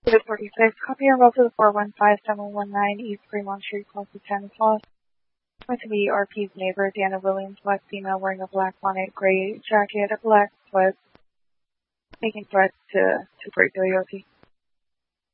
46, copy and roll to the 415-719 East Fremont Street, close to 10 o'clock. Going to be RP's neighbor, Dana Williams, black female, wearing a black bonnet, gray jacket, black sweats, making threats to break the OT.